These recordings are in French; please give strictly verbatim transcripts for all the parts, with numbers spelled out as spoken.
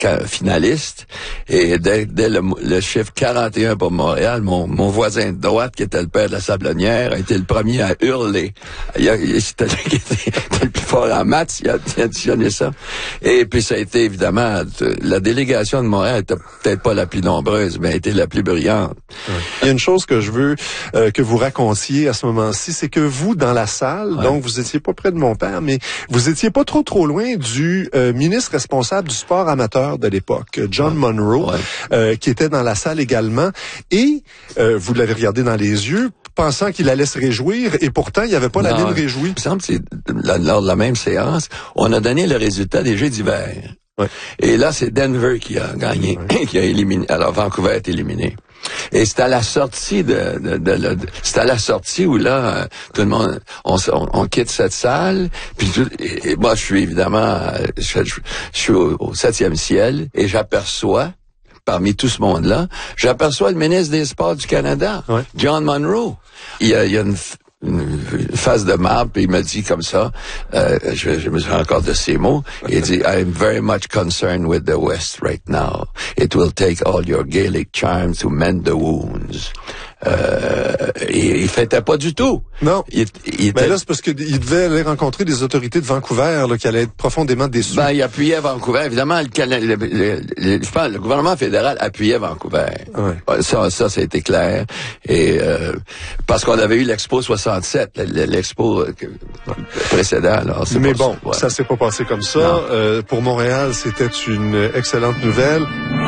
finaliste. Et dès, dès le, le chiffre quarante et un pour Montréal, mon, mon voisin de droite, qui était le père de la Sablonnière, a été le premier à hurler. Il a, il, c'était lui qui était le plus fort en maths, il a, il a additionné ça. Et puis ça a été évidemment, la délégation de Montréal était peut-être pas la plus nombreuse, mais a été la plus brillante. Ouais. Il y a une chose que je veux euh, que vous racontiez à ce moment-ci, c'est que vous, dans la salle, ouais. donc vous étiez pas près de mon père, mais vous étiez pas trop trop loin du euh, ministre responsable du sport amateur de l'époque, John ouais. Monroe, ouais. Euh, qui était dans la salle également, et euh, vous l'avez regardé dans les yeux, pensant qu'il allait se réjouir, et pourtant, il n'y avait pas non, la mine réjouie. Il me semble que c'est lors de la même séance, on a donné le résultat des Jeux d'hiver. Ouais. Et là, c'est Denver qui a gagné, ouais. qui a éliminé. Alors, Vancouver est éliminé. Et c'est à la sortie de, de, de, de, de c'est à la sortie où là, euh, tout le monde, on, on, on quitte cette salle. Puis tout, et, et moi, je suis évidemment, je, je, je suis au, au septième ciel et j'aperçois, parmi tout ce monde-là, j'aperçois le ministre des Sports du Canada, ouais. John Monroe. Il y a, il y a une une face de marbre, puis il m'a dit comme ça, euh, je, je me souviens encore de ces mots, il dit, I am very much concerned with the West right now. It will take all your Gaelic charms to mend the wounds. Euh, il, il fêtait pas du tout. Non. Il, il était... Ben là, c'est parce qu'il devait aller rencontrer des autorités de Vancouver, là, qui allaient être profondément déçus. Ben, il appuyait Vancouver. Évidemment, le, le, le, le, je pense, le gouvernement fédéral appuyait Vancouver. Ouais. Ça, ça, ça a été clair. Et, euh, parce qu'on avait eu l'Expo soixante-sept, l'expo précédent, alors c'est Mais bon, ça, ouais. ça s'est pas passé comme ça. Euh, pour Montréal, c'était une excellente nouvelle.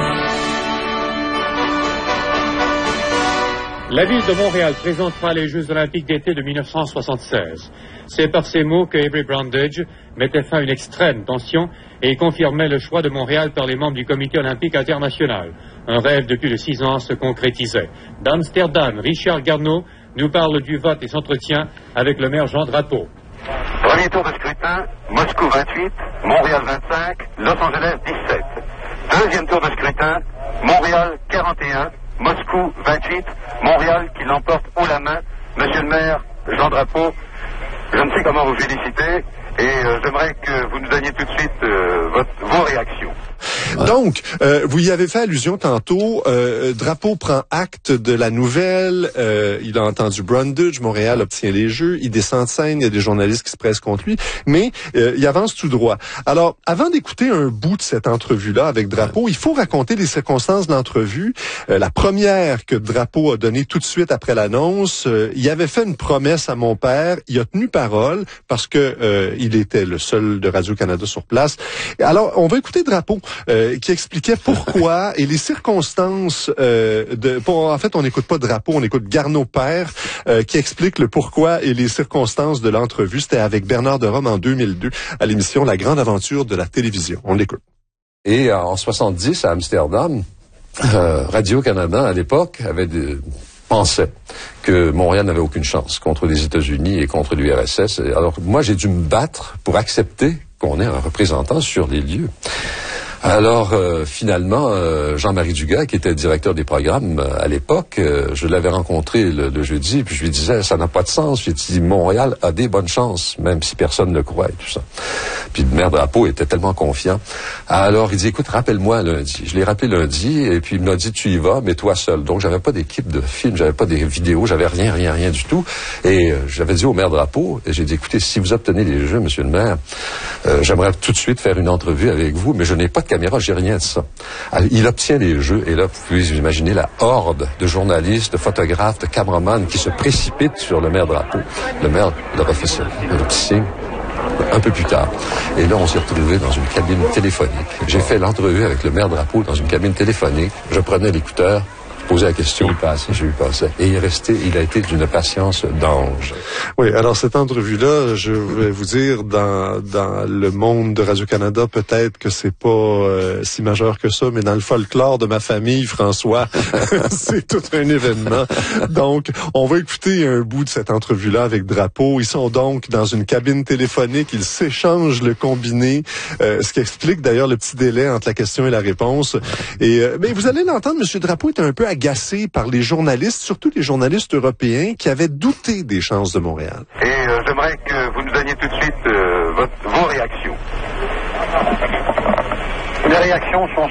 La ville de Montréal présentera les Jeux olympiques d'été de mille neuf cent soixante-seize. C'est par ces mots que Avery Brundage mettait fin à une extrême tension et confirmait le choix de Montréal par les membres du Comité olympique international. Un rêve de plus de six ans se concrétisait. D'Amsterdam, Richard Garneau nous parle du vote et s'entretient avec le maire Jean Drapeau. Premier tour de scrutin, Moscou vingt-huit, Montréal vingt-cinq, Los Angeles dix-sept. Deuxième tour de scrutin, Montréal quarante et un, Moscou vingt-huit, Montréal qui l'emporte haut la main. Monsieur le maire, Jean Drapeau, je ne sais comment vous féliciter et euh, j'aimerais que vous nous donniez tout de suite euh, votre, vos réactions. Donc, euh, vous y avez fait allusion tantôt. Euh, Drapeau prend acte de la nouvelle. Euh, il a entendu Brundage. Montréal obtient les Jeux. Il descend de scène. Il y a des journalistes qui se pressent contre lui. Mais euh, il avance tout droit. Alors, avant d'écouter un bout de cette entrevue-là avec Drapeau, il faut raconter les circonstances de l'entrevue. Euh, la première que Drapeau a donnée tout de suite après l'annonce, euh, il avait fait une promesse à mon père. Il a tenu parole parce que euh, il était le seul de Radio-Canada sur place. Alors, on va écouter Drapeau. Euh, qui expliquait pourquoi et les circonstances euh, de... Pour, en fait, on n'écoute pas Drapeau, on écoute Garneau père euh, qui explique le pourquoi et les circonstances de l'entrevue. C'était avec Bernard de Rome en deux mille deux à l'émission La Grande Aventure de la télévision. On l'écoute. Et en soixante-dix, à Amsterdam, euh, Radio-Canada, à l'époque, avait des... pensait que Montréal n'avait aucune chance contre les États-Unis et contre l'U R S S. Alors, moi, j'ai dû me battre pour accepter qu'on ait un représentant sur les lieux. Alors, euh, finalement, euh, Jean-Marie Dugas, qui était directeur des programmes euh, à l'époque, euh, je l'avais rencontré le, le jeudi, puis je lui disais, ça n'a pas de sens. J'ai dit, Montréal a des bonnes chances, même si personne ne le croit et tout ça. Puis le maire Drapeau était tellement confiant. Alors, il dit, écoute, rappelle-moi lundi. Je l'ai rappelé lundi, et puis il m'a dit, tu y vas, mais toi seul. Donc, j'avais pas d'équipe de films, j'avais pas des vidéos, j'avais rien, rien, rien du tout. Et euh, j'avais dit au maire Drapeau, et j'ai dit, écoutez, si vous obtenez les Jeux, monsieur le maire, euh, j'aimerais tout de suite faire une entrevue avec vous, mais je n'ai pas de caméra, j'ai rien de ça. Alors, il obtient les Jeux, et là, vous pouvez vous imaginer la horde de journalistes, de photographes, de caméramans qui se précipitent sur le maire Drapeau. Le maire leur a fait ça, un petit signe. Un peu plus tard. Et là, on s'est retrouvés dans une cabine téléphonique. J'ai fait l'entrevue avec le maire Drapeau dans une cabine téléphonique. Je prenais l'écouteur, je posais la question, il passait, je lui passais. Et il est resté, il a été d'une patience d'ange. Oui, alors cette entrevue-là, je vais vous dire, dans dans le monde de Radio-Canada, peut-être que c'est pas euh, si majeur que ça, mais dans le folklore de ma famille, François, c'est tout un événement. Donc, on va écouter un bout de cette entrevue-là avec Drapeau. Ils sont donc dans une cabine téléphonique, ils s'échangent le combiné, euh, ce qui explique d'ailleurs le petit délai entre la question et la réponse. Et euh, mais vous allez l'entendre, M. Drapeau est un peu agacé par les journalistes, surtout les journalistes européens, qui avaient douté des chances de Montréal. Et euh, j'aimerais que vous nous donniez tout de suite euh, votre, vos réactions. Les réactions sont